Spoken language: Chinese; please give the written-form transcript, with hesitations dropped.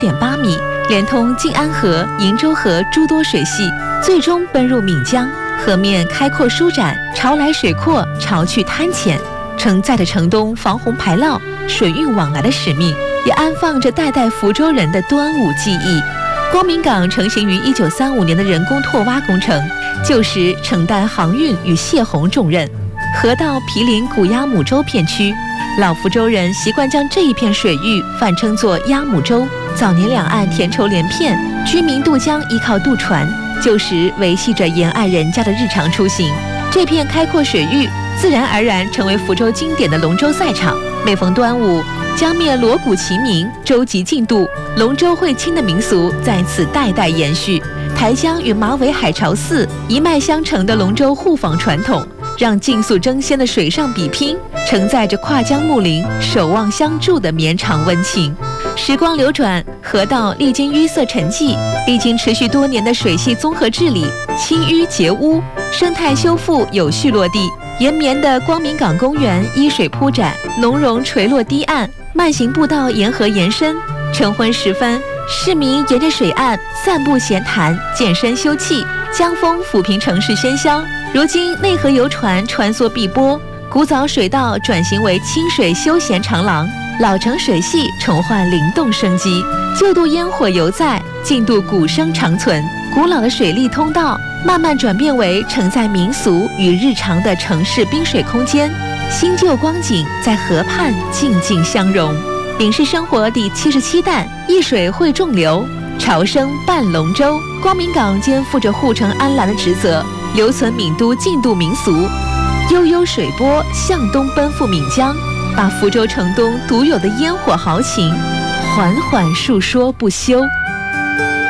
1.8米，连通静安河、鄞州河诸多水系，最终奔入岷江。河面开阔舒展，潮来水阔，潮去滩浅，承载着城东防洪排涝、水运往来的使命，也安放着代代福州人的端午记忆。光明港成型于1935年的人工拓挖工程，旧时承担航运与泄洪重任。河道毗邻古鸭母洲片区，老福州人习惯将这一片水域泛称作鸭母洲。早年两岸田畴连片，居民渡江依靠渡船，旧时维系着沿岸人家的日常出行。这片开阔水域自然而然成为福州经典的龙舟赛场。每逢端午，江面锣鼓齐鸣，舟楫竞渡，龙舟会亲的民俗在此代代延续。台江与马尾海潮寺一脉相承的龙舟互访传统，让竞速争先的水上比拼承载着跨江睦邻、守望相助的绵长温情。时光流转，河道历经淤塞沉寂，历经持续多年的水系综合治理、清淤截污、生态修复有序落地。延绵的光明港公园依水铺展，浓榕垂落堤岸，慢行步道沿河延伸。晨昏时分，市民沿着水岸散步闲谈、健身休憩，江风抚平城市喧嚣。如今内河游船穿梭碧波，古早水道转型为清水休闲长廊，老城水系重焕灵动生机。旧渡烟火犹在，近渡鼓声长存。古老的水利通道慢慢转变为承载民俗与日常的城市滨水空间，新旧光景在河畔静静相融。领事生活第77弹，一水汇众流，潮生伴龙舟。光明港肩负着护城安澜的职责，留存闽都竞渡民俗。悠悠水波向东奔赴岷江，把福州城东独有的烟火豪情缓缓述说不休。